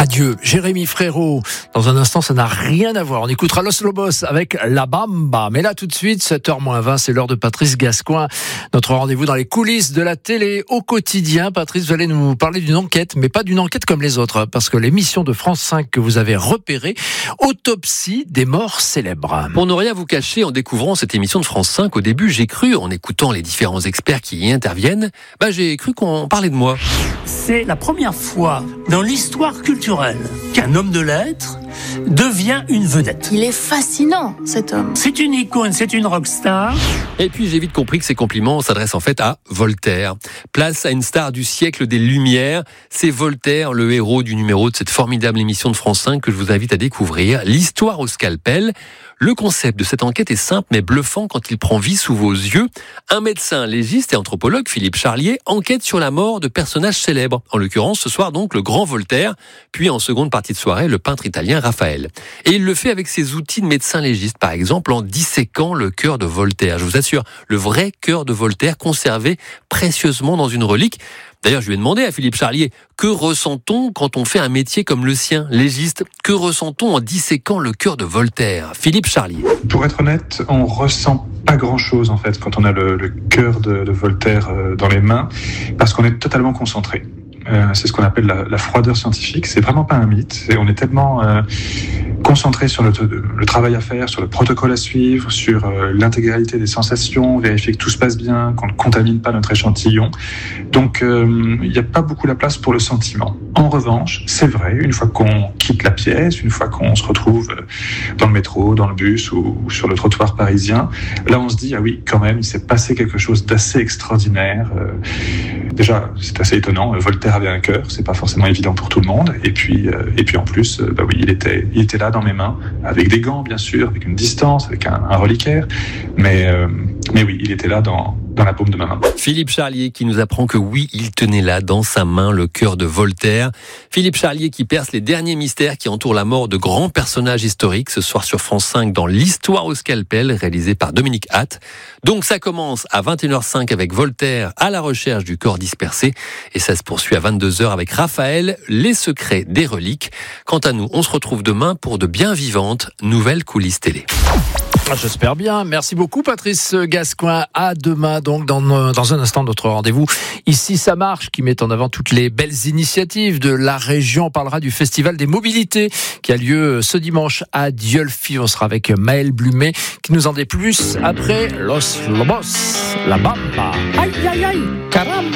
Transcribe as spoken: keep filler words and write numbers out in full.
Adieu, Jérémy Frérot. Dans un instant, ça n'a rien à voir. On écoutera Los Lobos avec La Bamba. Mais là, tout de suite, sept heures moins vingt, c'est l'heure de Patrice Gascoin. Notre rendez-vous dans les coulisses de la télé au quotidien. Patrice, vous allez nous parler d'une enquête, mais pas d'une enquête comme les autres, parce que l'émission de France cinq que vous avez repérée, Autopsie des morts célèbres. Pour ne rien vous cacher, en découvrant cette émission de France cinq, au début, j'ai cru, en écoutant les différents experts qui y interviennent, bah, j'ai cru qu'on parlait de moi. C'est la première fois dans l'histoire culturelle qu'un homme de lettres devient une vedette. Il est fascinant, cet homme. C'est une icône, c'est une rockstar. Et puis j'ai vite compris que ces compliments s'adressent en fait à Voltaire. Place à une star du siècle des Lumières. C'est Voltaire, le héros du numéro de cette formidable émission de France cinq que je vous invite à découvrir. L'histoire au scalpel. Le concept de cette enquête est simple mais bluffant quand il prend vie sous vos yeux. Un médecin légiste et anthropologue, Philippe Charlier, enquête sur la mort de personnages célèbres. En l'occurrence, ce soir donc le grand Voltaire, puis en seconde partie de soirée, le peintre italien Raphaël. Et il le fait avec ses outils de médecin légiste, par exemple en disséquant le cœur de Voltaire. Je vous assure, le vrai cœur de Voltaire conservé précieusement dans une relique. D'ailleurs, je lui ai demandé à Philippe Charlier, que ressent-on quand on fait un métier comme le sien, légiste? Que ressent-on en disséquant le cœur de Voltaire? Philippe Charlier. Pour être honnête, on ressent pas grand-chose en fait quand on a le, le cœur de, de Voltaire euh, dans les mains, parce qu'on est totalement concentré. Euh, c'est ce qu'on appelle la, la froideur scientifique. C'est vraiment pas un mythe. Et on est tellement euh, concentré sur le, le travail à faire, sur le protocole à suivre, sur euh, l'intégralité des sensations, vérifier que tout se passe bien, qu'on ne contamine pas notre échantillon. Donc, il euh, n'y a pas beaucoup la place pour le sentiment. En revanche, c'est vrai, une fois qu'on quitte la pièce, une fois qu'on se retrouve dans le métro, dans le bus ou, ou sur le trottoir parisien, là, on se dit, ah oui, quand même, il s'est passé quelque chose d'assez extraordinaire. Euh, déjà, c'est assez étonnant. Voltaire avait un cœur, c'est pas forcément évident pour tout le monde. Et puis, euh, et puis en plus, euh, bah oui, il était, il était là dans mes mains, avec des gants bien sûr, avec une distance, avec un, un reliquaire. Mais, euh, mais oui, il était là dans, dans la paume de ma main. Philippe Charlier qui nous apprend que oui, il tenait là dans sa main le cœur de Voltaire. Philippe Charlier qui perce les derniers mystères qui entourent la mort de grands personnages historiques ce soir sur France cinq dans l'Histoire au scalpel, réalisé par Dominique Hatt. Donc ça commence à vingt et une heures cinq avec Voltaire à la recherche du corps dispersé et ça se poursuit à vingt-deux heures avec Raphaël, les secrets des reliques. Quant à nous, on se retrouve demain pour de bien vivantes nouvelles coulisses télé. J'espère bien. Merci beaucoup, Patrice Gascoin. À demain, donc, dans, dans un instant, notre rendez-vous. Ici, ça marche, qui met en avant toutes les belles initiatives de la région. On parlera du Festival des mobilités qui a lieu ce dimanche à Dieulfi. On sera avec Maël Blumet qui nous en dit plus après Los Lobos. La Bamba. Aïe, aïe, aïe. Caramba.